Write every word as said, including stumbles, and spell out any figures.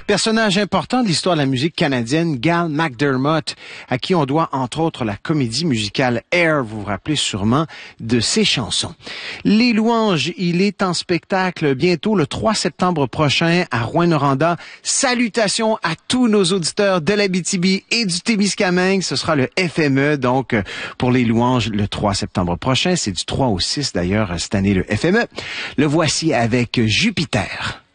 Personnage important de l'histoire de la musique canadienne, Gal McDermott, à qui on doit entre autres la comédie musicale Air, vous vous rappelez sûrement de ses chansons. Les Louanges, il est en spectacle bientôt le trois septembre prochain à Rouyn-Noranda. Salutations à tous nos auditeurs de l'Abitibi et du Témiscamingue. Ce sera le F M E, donc pour Les Louanges le trois septembre prochain. C'est du trois au six d'ailleurs cette année le F M E. Le voici avec Jupiter.